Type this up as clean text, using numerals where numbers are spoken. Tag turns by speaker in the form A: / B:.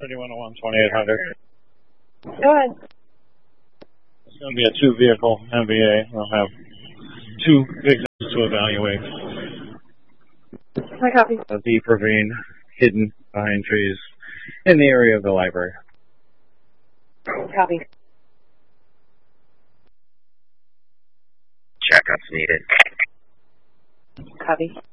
A: 3101 2800.
B: Go ahead.
A: It's going to be a 2-vehicle MVA. We'll have 2 victims to evaluate.
B: I copy.
A: A deep ravine hidden behind trees in the area of the library.
B: Copy.
C: Checkups needed.
B: Copy.